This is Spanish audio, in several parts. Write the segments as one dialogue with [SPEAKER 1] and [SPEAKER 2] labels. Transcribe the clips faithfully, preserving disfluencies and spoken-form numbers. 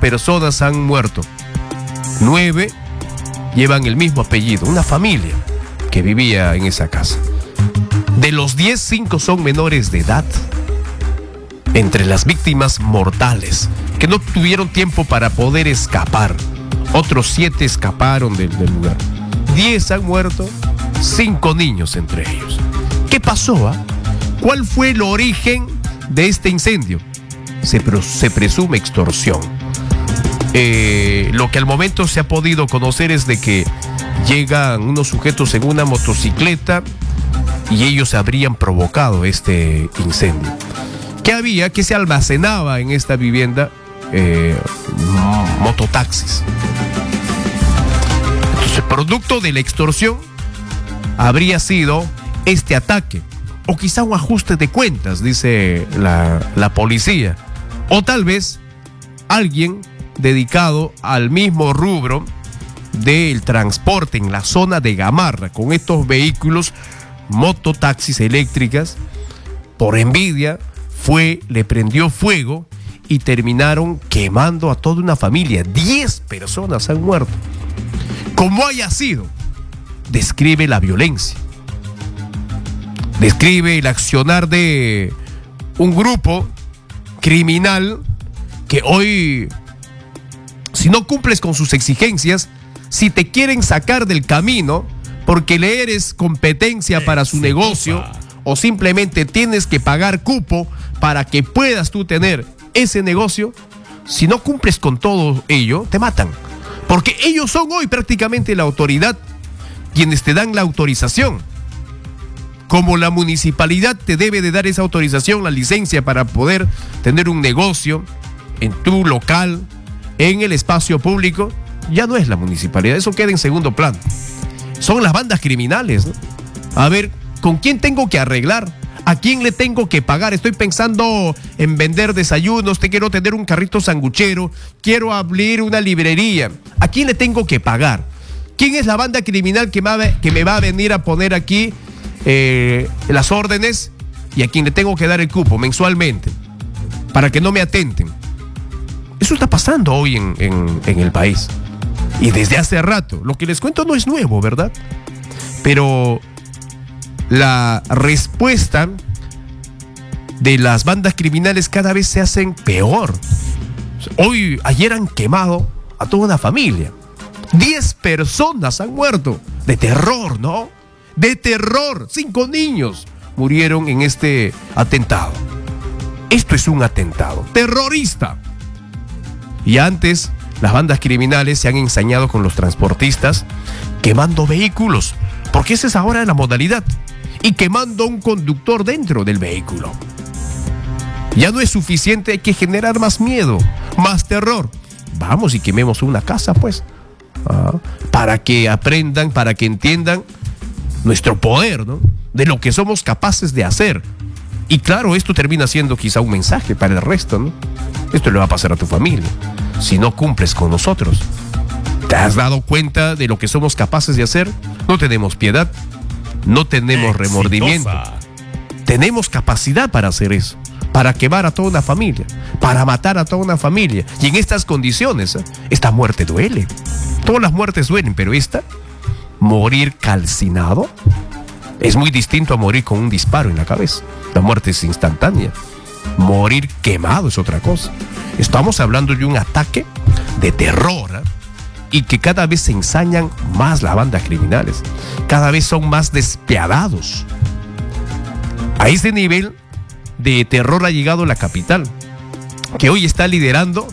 [SPEAKER 1] personas han muerto. Nueve llevan el mismo apellido, una familia que vivía en esa casa. De los diez, cinco son menores de edad. Entre las víctimas mortales, que no tuvieron tiempo para poder escapar. Otros siete escaparon del, del lugar. Diez han muerto, cinco niños entre ellos. ¿Qué pasó? Ah? ¿Cuál fue el origen de este incendio? Se, se presume extorsión. Eh, lo que al momento se ha podido conocer es de que llegan unos sujetos en una motocicleta y ellos habrían provocado este incendio. ¿Qué había? ¿Qué se almacenaba en esta vivienda? Eh, mototaxis. Entonces, producto de la extorsión habría sido este ataque. O quizá un ajuste de cuentas, dice la, la policía. O tal vez alguien dedicado al mismo rubro del transporte en la zona de Gamarra, con estos vehículos, mototaxis eléctricas, por envidia, fue, le prendió fuego y terminaron quemando a toda una familia. Diez personas han muerto. Como haya sido, describe la violencia. Describe el accionar de un grupo criminal que hoy, si no cumples con sus exigencias, si te quieren sacar del camino porque le eres competencia para su negocio o simplemente tienes que pagar cupo para que puedas tú tener ese negocio, si no cumples con todo ello, te matan. Porque ellos son hoy prácticamente la autoridad, quienes te dan la autorización. Como la municipalidad te debe de dar esa autorización, la licencia para poder tener un negocio en tu local, en el espacio público, ya no es la municipalidad, eso queda en segundo plano. Son las bandas criminales, ¿no? A ver, ¿con quién tengo que arreglar? ¿A quién le tengo que pagar? Estoy pensando en vender desayunos, te quiero tener un carrito sanguchero, quiero abrir una librería. ¿A quién le tengo que pagar? ¿Quién es la banda criminal que me va, que me va a venir a poner aquí eh, las órdenes y a quien le tengo que dar el cupo mensualmente para que no me atenten? Eso está pasando hoy en, en, en el país. Y desde hace rato. Lo que les cuento no es nuevo, ¿verdad? Pero la respuesta de las bandas criminales cada vez se hacen peor. Hoy, ayer han quemado a toda una familia. Diez personas han muerto. De terror, ¿no? De terror. Cinco niños murieron en este atentado. Esto es un atentado terrorista. Y antes, las bandas criminales se han ensañado con los transportistas quemando vehículos, porque esa es ahora la modalidad, y quemando a un conductor dentro del vehículo. Ya no es suficiente, hay que generar más miedo, más terror. Vamos y quememos una casa, pues, ah, para que aprendan, para que entiendan nuestro poder, ¿no? De lo que somos capaces de hacer. Y claro, esto termina siendo quizá un mensaje para el resto, ¿no? Esto le va a pasar a tu familia si no cumples con nosotros. ¿Te has dado cuenta de lo que somos capaces de hacer? No tenemos piedad, no tenemos remordimiento. Tenemos capacidad para hacer eso, para quemar a toda una familia, para matar a toda una familia. Y en estas condiciones, ¿eh? Esta muerte duele. Todas las muertes duelen, pero esta, morir calcinado, es muy distinto a morir con un disparo en la cabeza. La muerte es instantánea. Morir quemado es otra cosa. Estamos hablando de un ataque de terror, ¿eh? Y que cada vez se ensañan más las bandas criminales. Cada vez son más despiadados. A ese nivel de terror ha llegado la capital, que hoy está liderando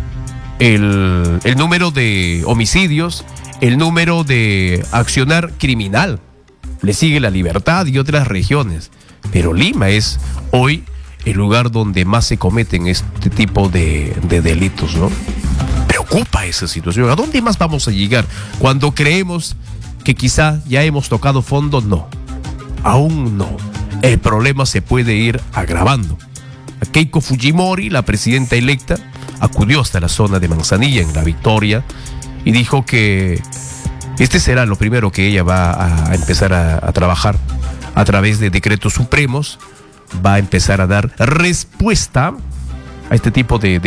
[SPEAKER 1] el, el número de homicidios, el número de accionar criminal. Le sigue La Libertad y otras regiones. Pero Lima es hoy el lugar donde más se cometen este tipo de, de delitos, ¿no? Preocupa esa situación. ¿A dónde más vamos a llegar? Cuando creemos que quizá ya hemos tocado fondo, no. Aún no. El problema se puede ir agravando. Keiko Fujimori, la presidenta electa, acudió hasta la zona de Manzanilla, en La Victoria, y dijo que este será lo primero que ella va a empezar a, a trabajar a través de decretos supremos. Va a empezar a dar respuesta a este tipo de, de